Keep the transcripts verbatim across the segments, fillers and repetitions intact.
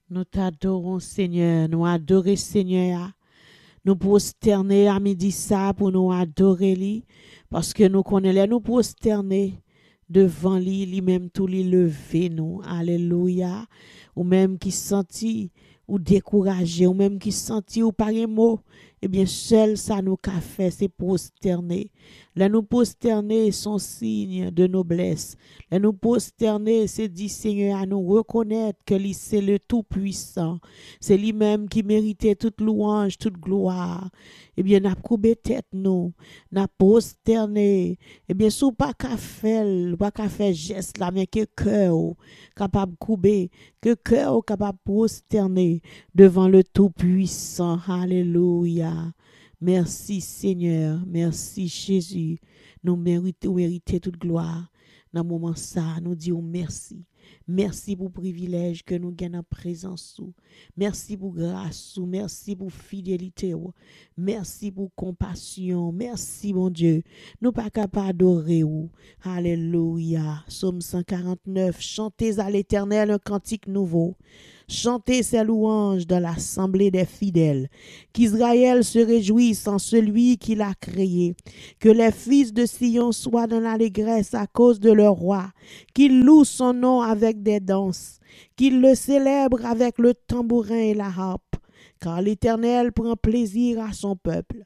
Nous t'adorons, Seigneur. Nous adorons, Seigneur. Nous prosterner à midi ça pour nous adorer lui. Parce que nous connaissons, nous prosterner devant lui, lui-même tout lui lever nous. Alléluia. Ou même qui senti ou découragé, ou même qui senti ou par un mot, eh bien, seul ça nous qu'a fait, c'est prosterner. Là, nous prosterner, son signe de noblesse. Là, nous prosterner, c'est dit, Seigneur, à nous reconnaître que lui, c'est le Tout-Puissant. C'est lui-même qui méritait toute louange, toute gloire. Eh bien, n'a coupé tête, nous, n'a prosterné. Eh bien, sous pas qu'à faire, pas qu'à faire geste là, mais que cœur capable de couper, que cœur capable de prosterner devant le Tout-Puissant. Alléluia. Merci Seigneur, merci Jésus. Nous méritons, méritons toute gloire. Dans le moment ça, nous disons merci. Merci pour le privilège que nous gagnons en présence. Merci pour grâce. Merci pour fidélité. Merci pour compassion. Merci mon Dieu. Nous pas capables d'adorer. Alléluia. Psaume cent quarante-neuf. Chantez à l'Éternel un cantique nouveau. Chantez ses louanges dans l'assemblée des fidèles. Qu'Israël se réjouisse en celui qui l'a créé. Que les fils de Sion soient dans l'allégresse à cause de leur roi. Qu'ils louent son nom avec des danses. Qu'ils le célèbrent avec le tambourin et la harpe. Car l'Éternel prend plaisir à son peuple.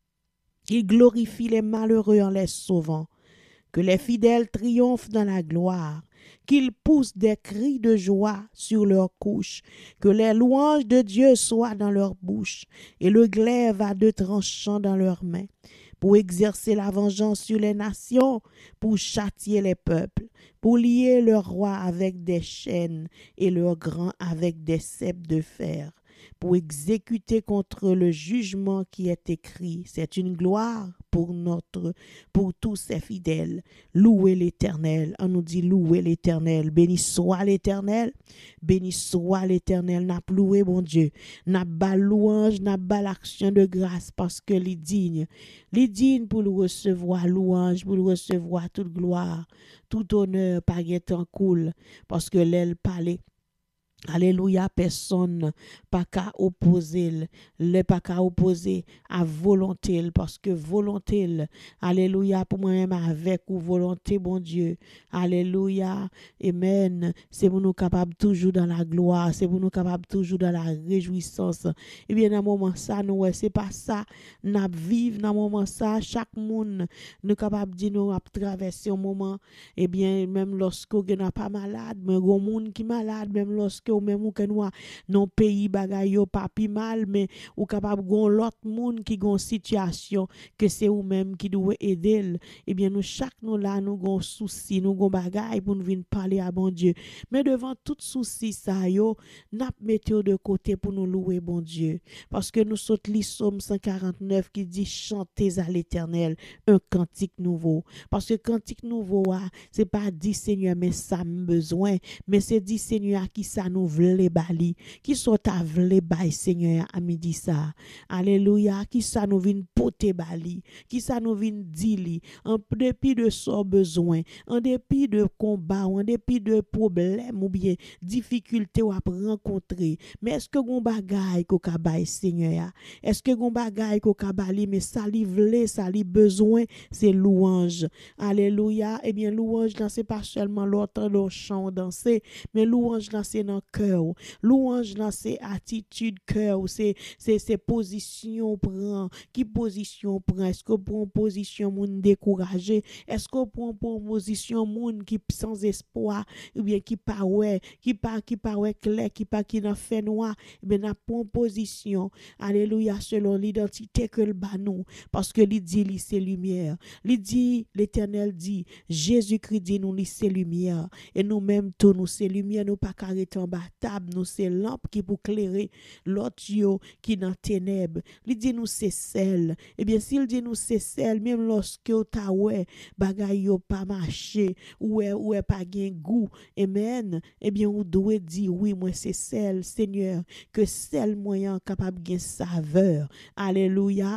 Il glorifie les malheureux en les sauvant. Que les fidèles triomphent dans la gloire. Qu'ils poussent des cris de joie sur leurs couches, que les louanges de Dieu soient dans leur bouche, et le glaive à deux tranchants dans leurs mains, pour exercer la vengeance sur les nations, pour châtier les peuples, pour lier leurs rois avec des chaînes et leurs grands avec des ceps de fer, pour exécuter contre le jugement qui est écrit. C'est une gloire pour notre, pour tous ses fidèles. Louez l'Éternel. On nous dit louez l'Éternel. Béni soit l'Éternel. Béni soit l'Éternel. N'a loué bon Dieu. N'a pas louange, n'a pas l'action de grâce parce que les dignes, les dignes pour le recevoir louange, pour le recevoir toute gloire, tout honneur, par en cool, parce que l'aile parlait. Alléluia, personne pas qu'à opposer, le pas qu'à opposer à volonté, parce que volonté, alléluia, pour moi-même avec ou volonté, bon Dieu, alléluia, amen, c'est pour nous capables toujours dans la gloire, c'est pour nous capables toujours dans la réjouissance. Et bien, dans un moment ça, nous, c'est pas ça, nous vivons dans un moment ça, chaque monde, nous capable de dire, nous, à traverser un moment, et bien, même lorsque nous n'est pas malade, mais il y a un monde qui est malade, même lorsque ou même ou que nous non pays bagay yo pas pi mal mais ou capable gon l'autre monde qui gon situation que c'est ou même qui doit aider et bien nous chaque nous là nous gon souci nous gon bagay pour nous venir parler à bon Dieu mais devant tout souci ça yo n'a mettre de côté pour nous louer bon Dieu parce que nous saute li Psaume cent quarante-neuf qui dit chantez à l'Éternel un cantique nouveau parce que cantique nouveau c'est pas dit Seigneur mais ça me besoin mais c'est dit Seigneur qui ça nous vle bali qui sont ta vle bay Seigneur à midi ça alléluia qui ça nous vinn poter bali qui ça nous vinn dili en dépit de son besoin en dépit de combat en dépit de problème ou bien difficulté ou à rencontrer mais est-ce que gon bagay ko ka bay Seigneur est-ce que gon bagay ko ka bali mais ça li vle ça li besoin c'est louange alléluia et bien louange là c'est pas seulement l'autre le chant danser mais louange là c'est dans cœur louange là c'est attitude cœur c'est c'est c'est position prend qui position prend est-ce que prend position moun découragé est-ce que prend position moun qui sans espoir ou bien qui pas ouais qui pas qui pas ouais clair qui pas qui dans fait noir ben n'a prend position alléluia selon l'identité que le banou parce que il dit lui c'est lumière il dit l'Éternel dit Jésus-Christ dit nous lui c'est lumière et nous même tout nous c'est lumière nous pas carré en bas table nous c'est lampe qui pour clairer l'autre yo qui dans ténèbres il dit nous c'est sel et bien s'il dit nous c'est sel même lorsque ta ouais bagay yo pas marché ou ou pas gain goût amen et bien on doit dire oui moi c'est sel Seigneur que sel moyen capable gain saveur alléluia.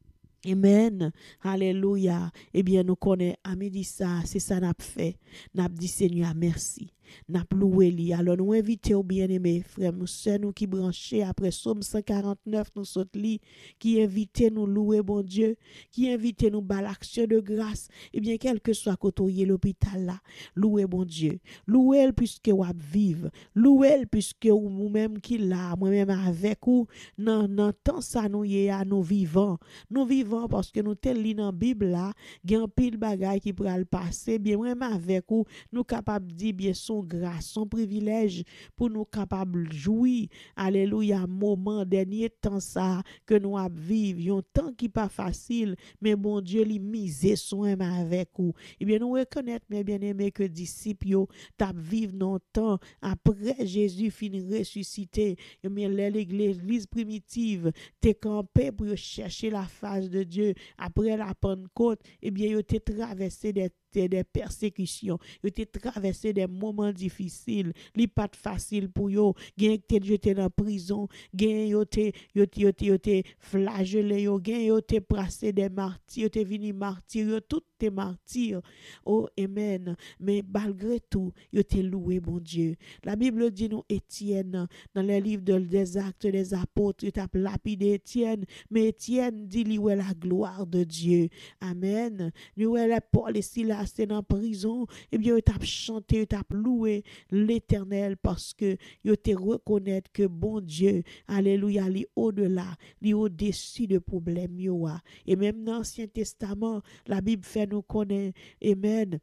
Amen. Alléluia. Eh bien, nous connaissons à midi ça, c'est ça n'a fait. N'a dit Seigneur merci. n'a loué li. Alors nous invitons bien-aimés, frères, nous sœurs, nous qui branchés après Psaume cent quarante-neuf, nous saute li, qui invitez nous louer bon Dieu, qui invitez nous bal l'action de grâce, et bien quel que soit côté l'hôpital là, louez bon Dieu, louez puisque ou vive, louez puisque ou nous-même qui là, moi-même avec ou, non, non, tant ça nous y est à nous vivants, nous vivons parce que nous tel li dans Bible là, gen pile bagay qui pral passer, bien moi-même avec ou, nous capable dire bien son grâce, son privilège pour nous capable jouir, alléluia, moment dernier temps ça que nous a vivre, un temps qui pas facile, mais bon Dieu lui mise soin avec vous. Et bien nous reconnaître mes bien-aimés que disciples yo t'a vivre dans temps après Jésus fini ressuscité. Et bien l'église primitive t'es campé pour chercher la face de Dieu après la Pentecôte, et bien yo t'es traversé des des persécutions, yo t'es traversé des moments difficiles, li pas facile pour yo, gen t'es jeté dans prison, gen yo t'es yo t'es yo t'es flagellé yo, gen yo t'es placé des martyrs, yo t'es venu martyr, yo tout t'es martyr. Oh amen. Mais malgré tout, yo t'es loué bon Dieu. La Bible dit nous Étienne dans les livres de, des Actes des Apôtres, il t'a lapidé Étienne, mais Étienne dit lui ouais la gloire de Dieu. Amen. Lui ouais la Paul et Silas c'est dans prison, et bien, il t'a chanté, il t'a loué l'Éternel parce que il te reconnaître que bon Dieu, alléluia, li au-delà, li au-dessus de problèmes yo. Et même dans l'Ancien Testament, la Bible fait nous connaître, amen.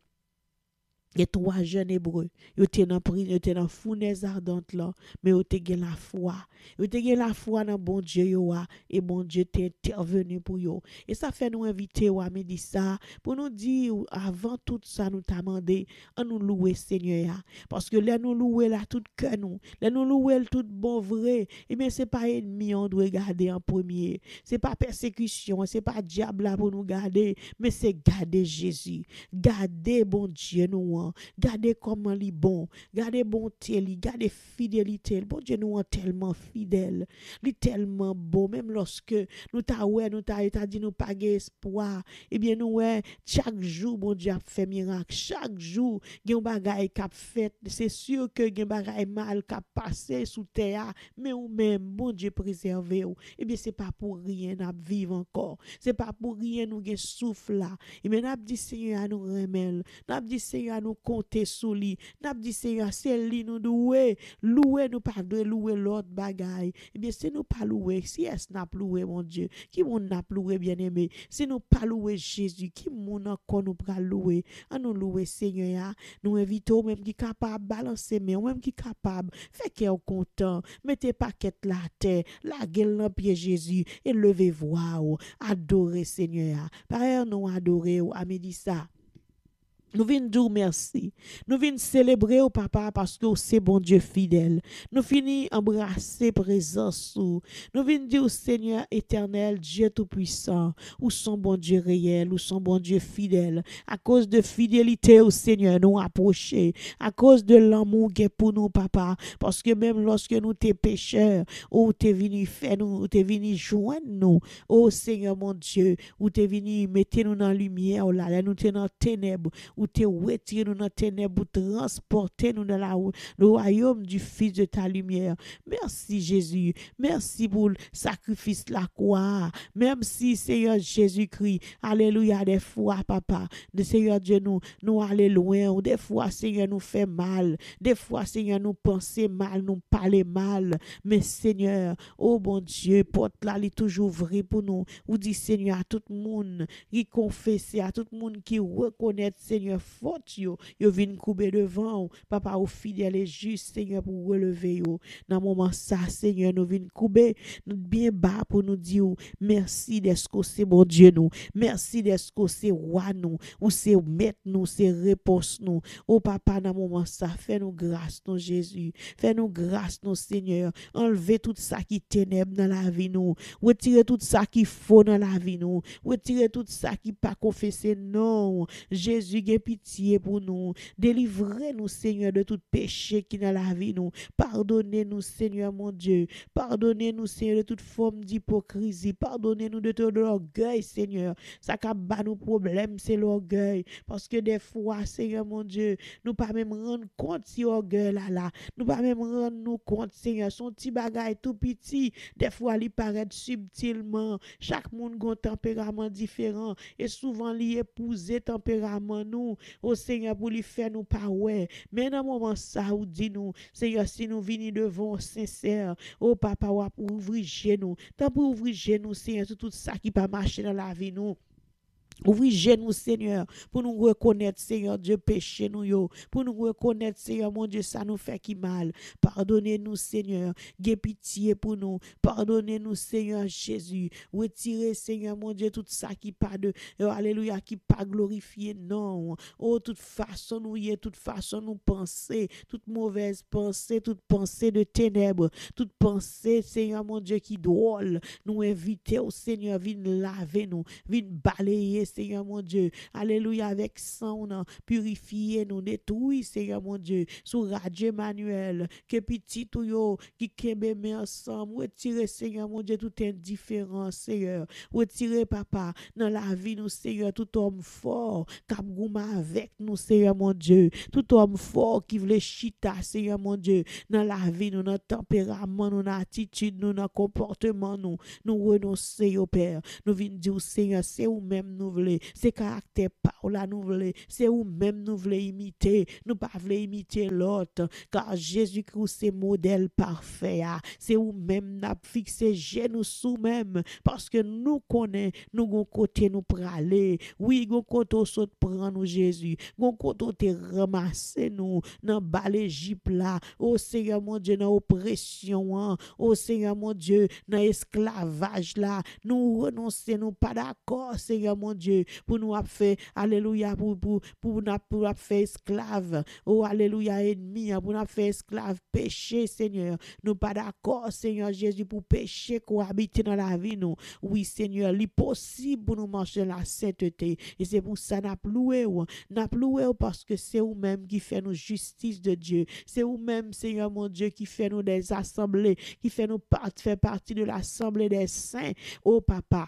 Les trois jeunes hébreux, ils étaient dans prison, ils étaient dans fournaise ardente là, mais ils étaient la foi. Ils étaient la foi dans bon Dieu yo, et bon Dieu t'est intervenu pour eux. Et ça fait nous inviter à midi ça pour nous dire avant tout ça nous t'a demandé à nous louer Seigneur, parce que là nous louer là tout cœur nous, là nous louer tout bon vrai, et bien c'est pas ennemi on doit garder en premier. C'est pas persécution, c'est pas diable là pour nous garder, mais c'est garder Jésus. Garder bon Dieu nous. Gardez comment il est bon, gardez bonté, gardez fidélité. Bon Dieu nous est tellement fidèle, il est tellement beau, même lorsque nous t'a ouais, nous t'a dit nous pas espoir, et bien nous ouais, chaque jour bon Dieu a fait miracle, chaque jour gen bagay k'ap fait, c'est sûr que gen bagay mal k'ap passé sous terre, mais ou même bon Dieu préserver ou, et bien c'est pas pour rien n'a vivre encore, c'est pas pour rien nous gen souffle là, et bien n'a dit Seigneur à nous remel, n'a dit Seigneur à nous compter sous lui, n'a dit Seigneur c'est lui nous doué, louer nous pas de louer l'autre bagaille, et bien c'est nous pas louer, si est n'a louer mon Dieu, qui mon n'a louer bien-aimé, si nous pas louer Jésus, qui mon encore nous pas louer, à nous louer Seigneur, nous invitons même qui capable balancer mais même qui capable fait qu'est content, mettez paquet la terre, la gueule dans pied Jésus et levez voix, adorez Seigneur, par ailleurs nous adorer à midi ça. Nous venons dire merci. Nous venons célébrer au papa parce que c'est bon Dieu fidèle. Nous finissons embrasser présence. Nous venons dire au Seigneur éternel, Dieu tout-puissant, ou son bon Dieu réel, ou son bon Dieu fidèle. À cause de fidélité au Seigneur, nous approcher. À cause de l'amour qui est pour nous, papa. Parce que même lorsque nous t'es pécheurs, ou t'es venu faire nous, ou t'es venu joindre nous, oh Seigneur mon Dieu, ou t'es venu mettre nous dans la lumière, là, là nous t'es dans ténèbres, ou te retiré nous dans ténèbres, ou transporter nous dans la, le royaume du Fils de ta lumière. Merci Jésus. Merci pour le sacrifice la croix. Même si Seigneur Jésus-Christ, alléluia, des fois, papa, de Seigneur Dieu, nous, nous aller loin, ou des fois, Seigneur, nous fait mal. Des fois, Seigneur, nous penser mal, nous parler mal. Mais Seigneur, oh bon Dieu, porte là, il est toujours vrai pour nous. Ou dit Seigneur, à tout le monde qui confesse, à tout le monde qui reconnaît, Seigneur, faute yo, yo vin couper devant, papa au fidèle et juste, Seigneur, pour relever yo. Dans moment ça, Seigneur, nous vin couper, nous bien bas pour nous dire merci d'être que c'est bon Dieu nous, merci d'être que c'est roi nous, ou c'est maître nous, c'est réponse nous. Oh papa, dans moment ça, fais-nous grâce, non Jésus, fais-nous grâce, non Seigneur, enlevez tout ça qui ténèbres dans la vie nous, retirez tout ça qui faux dans la vie nous, retirez tout ça qui pas confessé non. Jésus, pitié pour nous. Délivrez-nous, Seigneur, de tout péché qui est dans la vie, nous. Pardonnez-nous, Seigneur, mon Dieu. Pardonnez-nous, Seigneur, de toute forme d'hypocrisie. Pardonnez-nous de tout l'orgueil, Seigneur. Ça qui bat nos problèmes, c'est l'orgueil. Parce que des fois, Seigneur, mon Dieu, nous pas même rendre compte si orgueil là là. Nous pas même rendre nous compte, Seigneur, son petit bagage tout petit. Des fois, il paraît subtilement. Chaque monde a un tempérament différent. Et souvent, il épouse tempérament nous. Au Seigneur, pour lui faire nous pas ouais. Mais dans le moment ça, ou dit nous, Seigneur, si nous venons devant sincère, oh papa, ou pour ouvrir genou. Tant pour ouvrir genou, Seigneur, sur tout ça qui pas marcher dans la vie nous. Ouvrez nous, Seigneur, pour nous reconnaître, Seigneur Dieu, péché nous, yo. Pour nous reconnaître, Seigneur, mon Dieu, ça nous fait qui mal. Pardonnez-nous, Seigneur. Gay pitié pour nous. Pardonnez-nous, Seigneur Jésus. Retirez, Seigneur, mon Dieu, tout ça qui pas de, oh, alléluia, qui pas glorifié, non. Oh, toute façon nous y est, toute façon nous penser, toute mauvaise pensée, toute pensée de ténèbres, toute pensée, Seigneur, mon Dieu, qui drôle. Nous inviter au Seigneur, viens laver nous, viens balayer, Seigneur mon Dieu, alléluia, avec sang, purifier nous, détruire, Seigneur mon Dieu, sous Radio Emmanuel, que petit ou yo, qui kembe me ensemble, retirer, Seigneur mon Dieu, toute indifférence, Seigneur, retirer, papa, dans la vie, nous, Seigneur, tout homme fort, cap gouma avec nous, Seigneur mon Dieu, tout homme fort qui veut chita, Seigneur mon Dieu, dans la vie, nous, dans tempérament, nous, dans attitude, nous, dans comportement, nous, nous renoncer au Père, nous venons dire, Seigneur, c'est où même nous voulons, c'est caractère par là nous voulons, c'est où même nous voulons imiter, nous pas voulons imiter l'autre, car Jésus-Christ c'est modèle parfait, c'est où même n'a fixé genoux sous même, parce que nous connaissons, nous gon côté nous praler, oui, gon côté saute prendre nous Jésus, gon côté te ramasser nous dans bas l'Égypte là, oh Seigneur mon Dieu, dans oppression, oh Seigneur mon Dieu, dans esclavage là, nous renoncer, nous pas d'accord, Seigneur mon Dieu, pour nous faire, alléluia, pour, pour, pour nous pour faire esclave, oh alléluia, ennemi, pour nous faire esclave, péché, Seigneur, nous pas d'accord, Seigneur Jésus, pour péché cohabiter dans la vie, nous, oui, Seigneur, l'impossible pour nous marcher dans la sainteté, et c'est pour ça n'a loué, n'a loué parce que c'est vous-même qui fait nous justice de Dieu, c'est vous-même, Seigneur mon Dieu, qui fait nous des assemblées, qui fait nous part, fait partie de l'assemblée des saints, oh papa.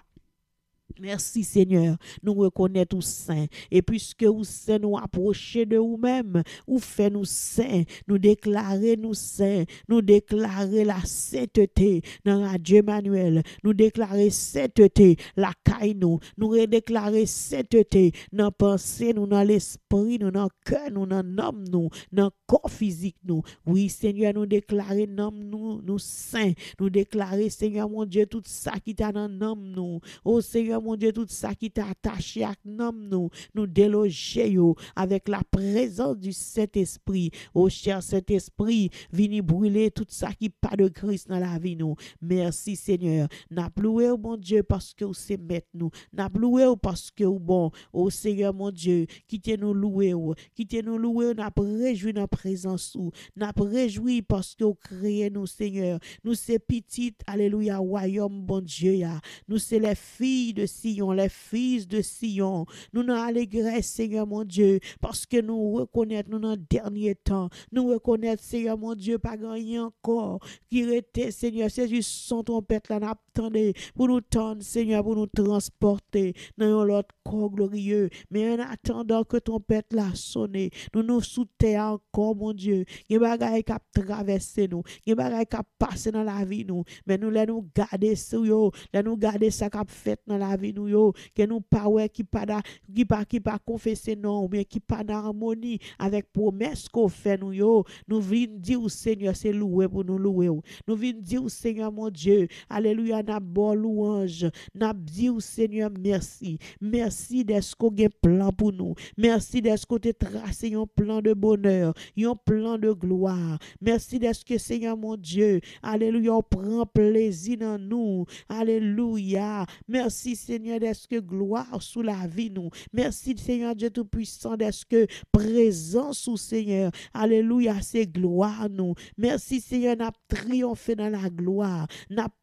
Merci Seigneur, nous reconnaître saints et puisque vous saints nous approcher de vous-même, vous fait nous saints, nous déclarer nous saints, nous déclarer la sainteté dans Radio Emmanuel, nous déclarer sainteté la caille nous, nous redéclarer sainteté dans pensée nous, dans l'esprit nous, dans cœur nous, dans l'âme nous, dans corps physique nous. Oui Seigneur, nous déclarer l'âme nous, nous saints, nous déclarer Seigneur mon Dieu tout ça qui t'a dans l'âme nous. Oh Seigneur mon Dieu, tout ça qui t'a attaché à nous, nous, nous déloger avec la présence du Saint-Esprit. Oh cher Saint-Esprit, venez brûler tout ça qui pas de Christ dans la vie nous. Merci Seigneur. N'a loué au bon Dieu parce que vous c'est mettre nous. N'a loué parce que vous bon. Oh Seigneur mon Dieu, quittez nous louer, quittez nous louer, n'a réjoui dans présence ou, n'a réjoui parce que vous créez nous Seigneur. Nous c'est petite, alléluia, royaume bon Dieu ya. Nous c'est les filles de Sion, les fils de Sion. Nous nous allégresse, Seigneur mon Dieu, parce que nous reconnaissons nous dans le dernier temps. Nous reconnaissons, Seigneur mon Dieu, pas gagné encore. Qui était, Seigneur, c'est juste son trompette là, n'attendez pour nous tendre, Seigneur, pour nous transporter dans l'autre corps glorieux. Mais en attendant que trompette là sonne, nous nous soutenons encore, mon Dieu. Il y a des bagages qui traversent nous, il y a des bagages qui passent dans la vie nous, mais nous les nous garder sur yo, les nous garder ça qui fait dans la vie nous yo, que nous pas ouais qui pas qui pas qui pas confesser non, mais qui pas en harmonie avec promesse qu'on fait nous yo. Nous venons dire au Seigneur c'est loué pour nous louer. Nous venons dire au Seigneur mon Dieu, alléluia, n'a bon louange, n'a dit au Seigneur merci. Merci d'être qu'on a plan pour nous. Merci d'être qu'on a tracé un plan de bonheur, un plan de gloire. Merci d'être que Seigneur mon Dieu, alléluia, on prend plaisir dans nous. Alléluia. Merci Seigneur d'être que gloire sous la vie nous. Merci Seigneur Dieu Tout-Puissant d'être que présence sous Seigneur. Alléluia, c'est gloire nous. Merci Seigneur, n'a triomphé dans la gloire. N'a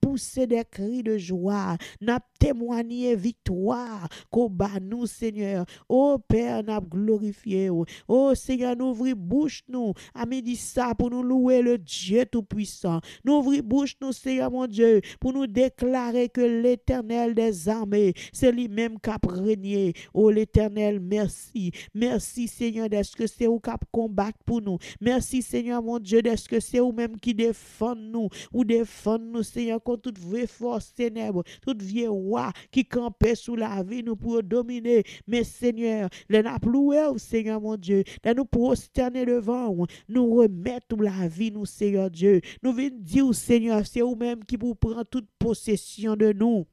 pousser des cris de joie, n'a témoigné victoire qu'au bas nous, Seigneur. Oh Père, n'a glorifié. Oh Seigneur, nous ouvrir bouche nous, à midi ça pour nous louer le Dieu Tout-Puissant. Nous ouvrir bouche nous, Seigneur mon Dieu, pour nous déclarer que l'Éternel des armées, c'est lui-même qui a régné. Oh l'Éternel, merci. Merci Seigneur, d'est-ce que c'est vous qui combattre pour nous. Merci Seigneur mon Dieu, d'est-ce que c'est vous-même qui défend nous, ou défend nous Seigneur contre toute vraie force ténèbres, toute vieille roi qui campait sous la vie nous pour dominer. Mais Seigneur, les n'a loué, Seigneur mon Dieu, les nous prosterner devant, nous remettre la vie nous Seigneur Dieu. Nous venons dire Seigneur, c'est vous-même qui vous prend toute possession de nous.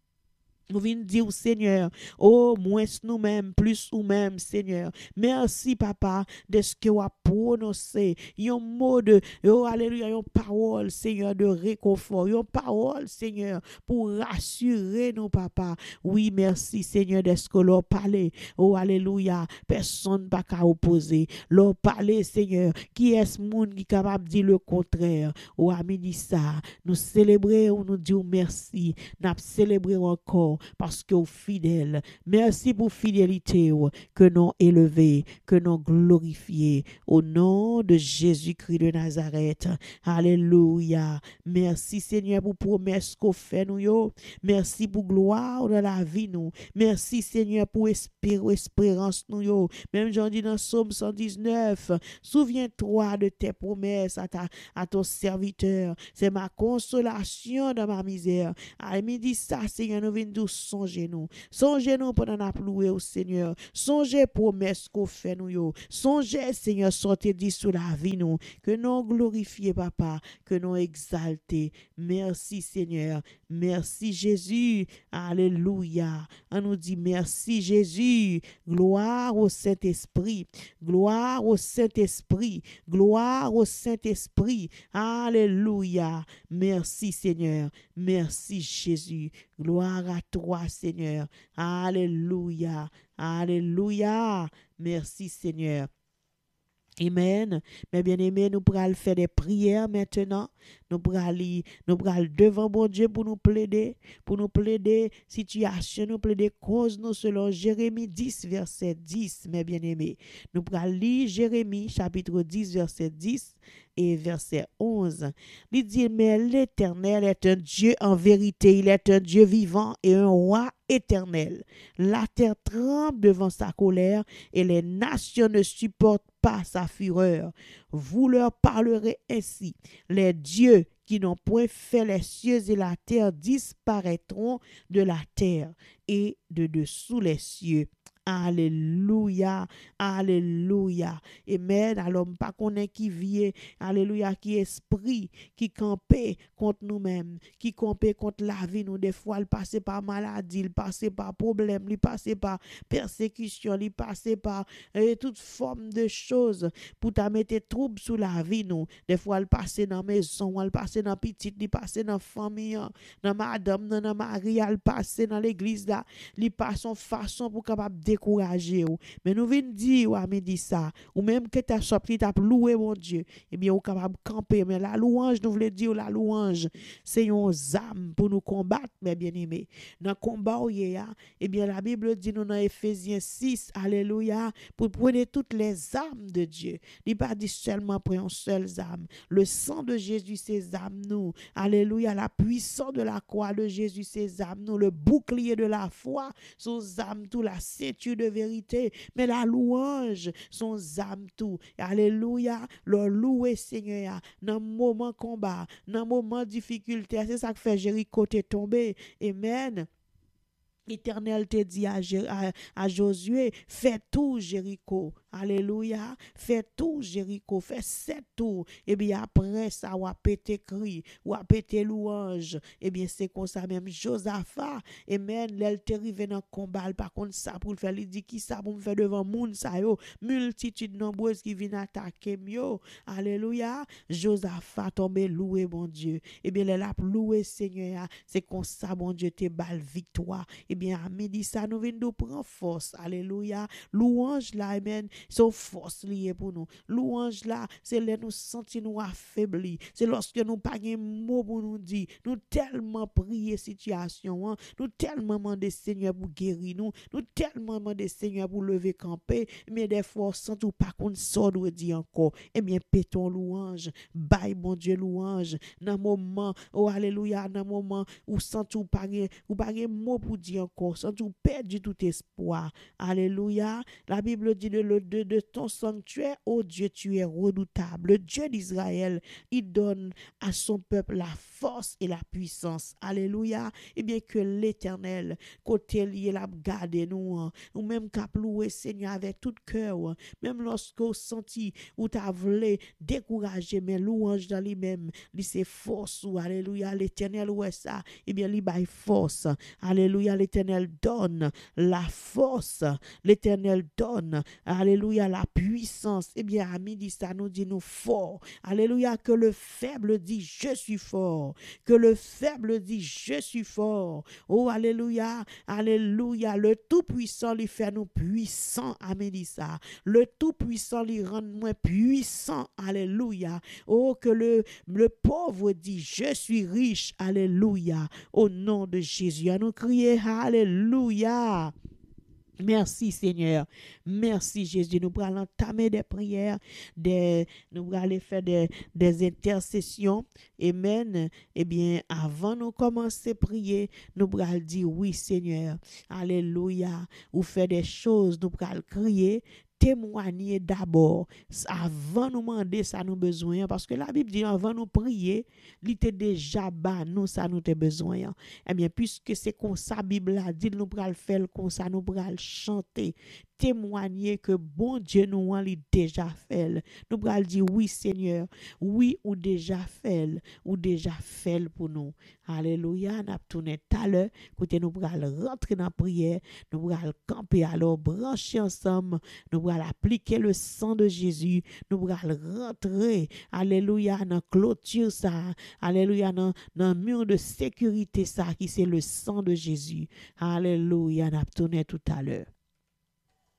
Nous venons dire au Seigneur, oh, moins nous-mêmes, plus nous-mêmes, Seigneur. Merci, Papa, de ce que vous avez prononcé. Un mot de, oh, alléluia, une parole, Seigneur, de réconfort. Une parole, Seigneur, pour rassurer nos papas. Oui, merci, Seigneur, de ce que l'on parlé. Oh, alléluia, personne n'a qu'à opposer. L'on parlé, Seigneur, qui est ce monde qui est capable de dire le contraire. Oh, ami dit ça. Nous célébrons, nous disons merci. Nous célébrons encore. Parce que vous fidèles, merci pour fidélité que nous élevés, que nous glorifiés au nom de Jésus-Christ de Nazareth. Alléluia. Merci Seigneur pour promesse qu'on fait nous yo. Merci pour gloire dans la vie nous. Merci Seigneur pour espér espérance nous yo. Même j'en dis dans Psaume cent dix-neuf, souviens-toi de tes promesses à, ta, à ton serviteur. C'est ma consolation dans ma misère. À midi ça Seigneur nous venons songez-nous, songez-nous pendant la louer au Seigneur, songez promesse qu'on fait nous yo, songez Seigneur sortez dit sous la vie nous, que nous glorifier Papa, que nous exalter. Merci Seigneur, merci Jésus, alléluia. On nous dit merci Jésus, gloire au Saint-Esprit, gloire au Saint-Esprit, gloire au Saint-Esprit, alléluia. Merci Seigneur, merci Jésus, gloire à toi, Seigneur. Alléluia. Alléluia. Merci, Seigneur. Amen. Mes bien-aimés, nous pourrons faire des prières maintenant. Nous pourrons aller, nous pourrons aller devant mon Dieu pour nous plaider, pour nous plaider situation, nous plaider cause nous selon Jérémie dix, verset dix, mes bien-aimés. Nous pourrons lire Jérémie, chapitre dix, verset dix et verset onze. Il dit, mais l'Éternel est un Dieu en vérité, il est un Dieu vivant et un roi éternel. La terre tremble devant sa colère et les nations ne supportent pas sa fureur. Vous leur parlerez ainsi. Les dieux qui n'ont point fait les cieux et la terre disparaîtront de la terre et de dessous les cieux. Alléluia, alléluia. Amen. Alors, pas qu'on est qui vient, alléluia, qui esprit, qui campait contre nous-mêmes, qui campait contre la vie. Nous, des fois, il passait par maladie, il passait par problème, il passait par persécution, il passait par eh, toute forme de choses pour te mettre trouble sous la vie. Nous, des fois, il passait dans la maison, il passait dans la petite, il passait dans la famille, dans madame, dans la Marie, il passait dans l'église, là, il passe en façon pour capable de décourager. Mais nous venons dire, ou dit ça, ou même que tu as sorti, tu as loué mon Dieu, eh bien, on est capable de camper. Mais la louange, nous voulons dire, la louange, c'est une âme pour nous combattre, mes bien-aimés. Dans le combat, eh bien, la Bible dit, nous dans Éphésiens six, alléluia, pour prendre toutes les âmes de Dieu. Il n'est pas dit seulement pour une seule âme. Le sang de Jésus, ces âmes, nous, alléluia, la puissance de la croix de Jésus, ces âmes, nous, le bouclier de la foi, ces âmes, tout, la ceinture de vérité, mais la louange, son âme tout. Alléluia, le louer Seigneur dans le moment combat, dans le moment difficulté, c'est ça que fait Jéricho t'est tombé. Amen. L'Éternel te dit à, à, à Josué, fais tout Jéricho. Alléluia. Fais tout Jéricho. Fais sept tours. Et bien après ça, on a pété cri, on a pété louange. Et bien c'est comme ça même. Josaphat, amen, l'elle te rive dans le combat. Par contre, ça pour le faire, il dit qui ça pour me faire devant moun ça yo. Multitude nombreuse qui viennent attaquer yo. Alléluia. Josaphat tombe loué, mon Dieu. Et bien elle a loué Seigneur. C'est comme ça, mon Dieu, te balle victoire. Et bien à midi ça, nous venons de prendre force. Alléluia. Louange là, amen. Son force liée pour nous. Louange là, c'est là nous sentir nous affaiblis. C'est lorsque nous pas de mots pour nous dire. Nous tellement prier situation, hein? Nous tellement demander Seigneur pour guérir nous. Nous tellement demander Seigneur pour lever camper. Mais des fois, sans tout pas qu'on sort de dire encore. Eh bien, pétons louange. Bye, mon Dieu, louange. Dans moment, oh alléluia, dans moment où sans tout pas ou pas de mots pour dire encore, sans tout perdre tout espoir. Alléluia. La Bible dit de, de, de ton sanctuaire, oh Dieu, tu es redoutable. Le Dieu d'Israël, il donne à son peuple la force et la puissance. Alléluia. Et bien que l'Éternel, côté lié, la garde nous, hein, ou même qu'à louer Seigneur avec tout cœur, hein, même lorsque vous senti ou t'as voulu décourager, mais louange dans lui-même, lui c'est force, ou alléluia, l'Éternel, ouais ça, et bien lui baille force. Alléluia, l'Éternel donne la force, l'Éternel donne, alléluia, la puissance. Eh bien, à midi, ça nous dit nous fort. Alléluia, que le faible dit je suis fort. Que le faible dit je suis fort. Oh, alléluia, alléluia. Le Tout-Puissant lui fait nous puissants. À midi, ça. Le Tout-Puissant lui rend moins puissant. Alléluia. Oh, que le, le pauvre dit je suis riche. Alléluia. Au nom de Jésus, à nous crier alléluia. Merci Seigneur, merci Jésus. Nous allons entamer des prières, des, nous allons faire des, des intercessions. Amen. Eh bien, avant de commencer à prier, nous allons dire oui Seigneur. Alléluia. Ou faire des choses, nous allons crier. Témoigner d'abord avant nous demander ça nous besoin parce que la Bible dit avant nous prier il était déjà bas nous ça nous besoin. Eh bien puisque c'est comme ça Bible a dit nous pral faire comme ça nous pral chanter témoigner que bon Dieu nous a déjà fait. Nous pral dire oui Seigneur, oui ou déjà fait, ou déjà fait pour nous. Alléluia, n'a tourné tout à l'heure, côté nous pral rentrer dans la prière, nous pral camper alors brancher ensemble, nous pral appliquer le sang de Jésus, nous pral rentrer, alléluia, dans clôture ça, alléluia, dans dans mur de sécurité ça qui c'est le sang de Jésus. Alléluia, n'a tourné tout à l'heure.